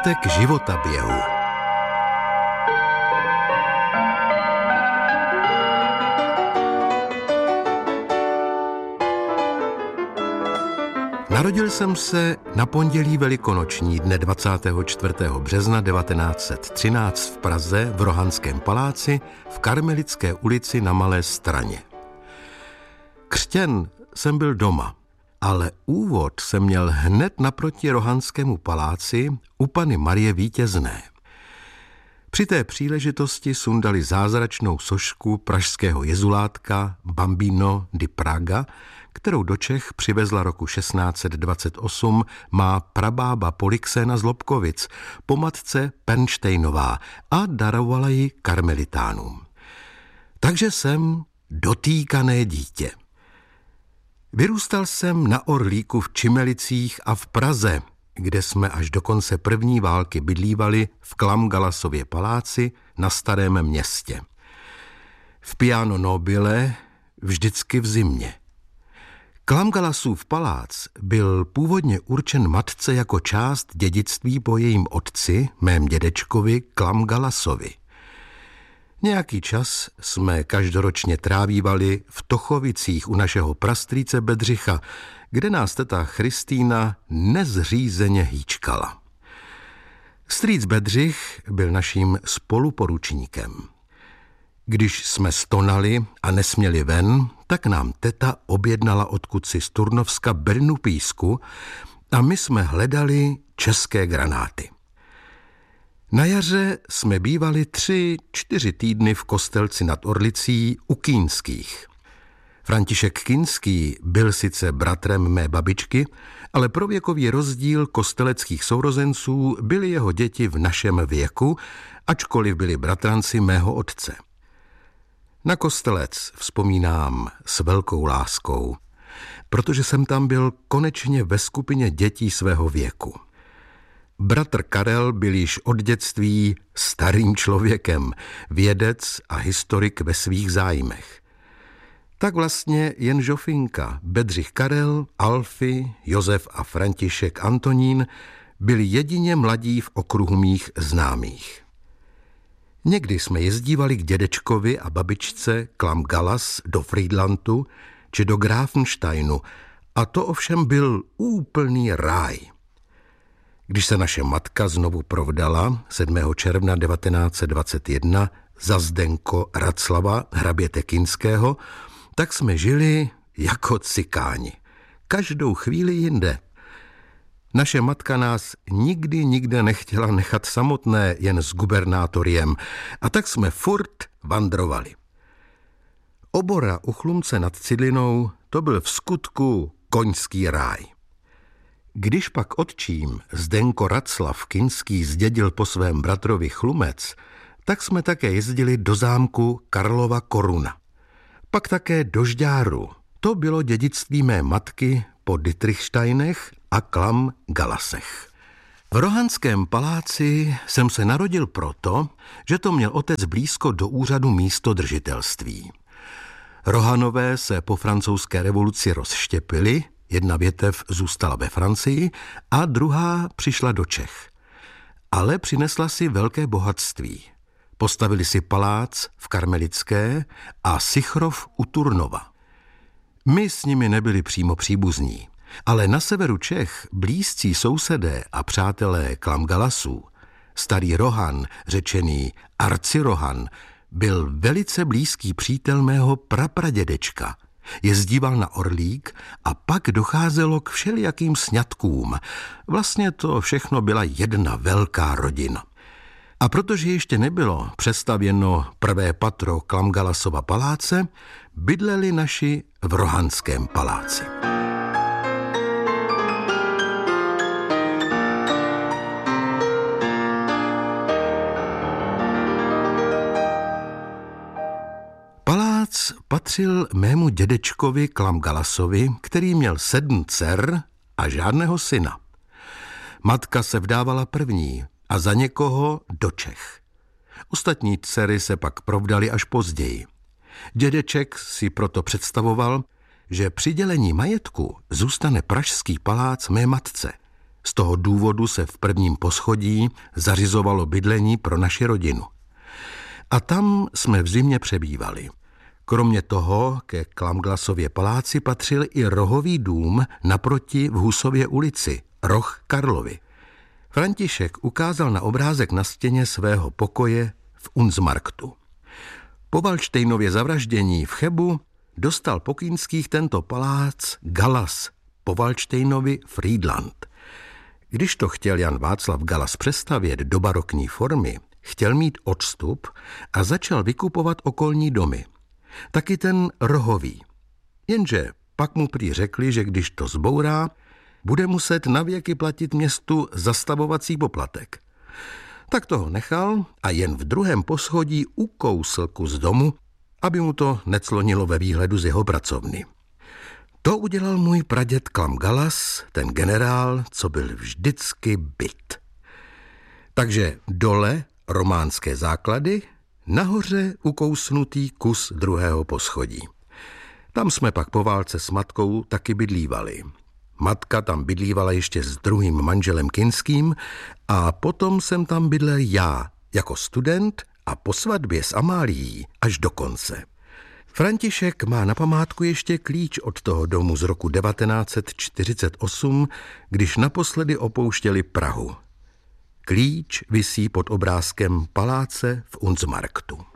Začátek životaběhu. Narodil jsem se na pondělí velikonoční dne 24. března 1913 v Praze v Rohanském paláci v Karmelitské ulici na Malé Straně. Křtěn jsem byl doma, ale úvod jsem měl hned naproti Rohanskému paláci u Panny Marie Vítězné. Při té příležitosti sundali zázračnou sošku pražského jezulátka Bambino di Praga, kterou do Čech přivezla roku 1628 má prabába Polixena z Lobkovic, po matce Pernštejnová, a darovala ji karmelitánům. Takže jsem dotýkané dítě. Vyrůstal jsem na Orlíku v Čimelicích a v Praze, kde jsme až do konce první války bydlívali v Klamgalasově paláci na Starém Městě. V Piano Nobile vždycky v zimě. Klamgalasův palác byl původně určen matce jako část dědictví po jejím otci, mém dědečkovi Klamgalasovi. Nějaký čas jsme každoročně trávívali v Tochovicích u našeho prastrýce Bedřicha, kde nás teta Christýna nezřízeně hýčkala. Strýc Bedřich byl naším spoluporučníkem. Když jsme stonali a nesměli ven, tak nám teta objednala odkud z Turnovska bernu písku a my jsme hledali české granáty. Na jaře jsme bývali 3-4 týdny v Kostelci nad Orlicí u Kýnských. František Kýnský byl sice bratrem mé babičky, ale pro věkový rozdíl kosteleckých sourozenců byly jeho děti v našem věku, ačkoliv byli bratranci mého otce. Na Kostelec vzpomínám s velkou láskou, protože jsem tam byl konečně ve skupině dětí svého věku. Bratr Karel byl již od dětství starým člověkem, vědec a historik ve svých zájmech. Tak vlastně jen Žofinka, Bedřich Karel, Alfy, Josef a František Antonín byli jedině mladí v okruhu mých známých. Někdy jsme jezdívali k dědečkovi a babičce Klamgalas do Friedlandu či do Grafensteinu, a to ovšem byl úplný ráj. Když se naše matka znovu provdala 7. června 1921 za Zdenko Raclava, hraběte Kinského, tak jsme žili jako cikáni. Každou chvíli jinde. Naše matka nás nikde nechtěla nechat samotné jen s gubernátoriem, a tak jsme furt vandrovali. Obora u Chlumce nad Cidlinou, to byl v skutku koňský ráj. Když pak otčím Zdenko Raclav Kinský zdědil po svém bratrovi Chlumec, tak jsme také jezdili do zámku Karlova Koruna. Pak také do Žďáru. To bylo dědictví mé matky po Dietrichsteinech a Klamgalasech. V Rohanském paláci jsem se narodil proto, že to měl otec blízko do úřadu místodržitelství. Rohanové se po francouzské revoluci rozštěpili, jedna větev zůstala ve Francii a druhá přišla do Čech. Ale přinesla si velké bohatství. Postavili si palác v Karmelitské a Sichrov u Turnova. My s nimi nebyli přímo příbuzní, ale na severu Čech blízcí sousedé a přátelé Klamgalasů, starý Rohan, řečený Arcirohan, byl velice blízký přítel mého prapradědečka. Jezdíval na Orlík a pak docházelo k všelijakým sňatkům. Vlastně to všechno byla jedna velká rodina. A protože ještě nebylo přestavěno prvé patro Klamgalasova paláce, bydleli naši v Rohanském paláci. Palác patřil mému dědečkovi Klamgalasovi, který měl 7 dcer a žádného syna. Matka se vdávala první a za někoho do Čech. Ostatní dcery se pak provdaly až později. Dědeček si proto představoval, že při dělení majetku zůstane pražský palác mé matce. Z toho důvodu se v prvním poschodí zařizovalo bydlení pro naši rodinu. A tam jsme v zimě přebývali. Kromě toho ke Klamglasově paláci patřil i rohový dům naproti v Husově ulici, roh Karlovy. František ukázal na obrázek na stěně svého pokoje v Unsmarktu. Po Valdštejnově zavraždění v Chebu dostal po Kinských tento palác Gallas, po Valdštejnovi Friedland. Když to chtěl Jan Václav Gallas přestavět do barokní formy, chtěl mít odstup a začal vykupovat okolní domy. Taky ten rohový. Jenže pak mu prý řekli, že když to zbourá, bude muset navěky platit městu zastavovací poplatek. Tak toho nechal a jen v druhém poschodí ukousl kus domu, aby mu to neclonilo ve výhledu z jeho pracovny. To udělal můj praděd Klam Gallas, ten generál, co byl vždycky byt. Takže dole románské základy, nahoře ukousnutý kus druhého poschodí. Tam jsme pak po válce s matkou taky bydlívali. Matka tam bydlívala ještě s druhým manželem Kinským a potom jsem tam bydlel já jako student a po svatbě s Amálií až do konce. František má na památku ještě klíč od toho domu z roku 1948, když naposledy opouštěli Prahu. Klíč visí pod obrázkem paláce v Unsmarktu.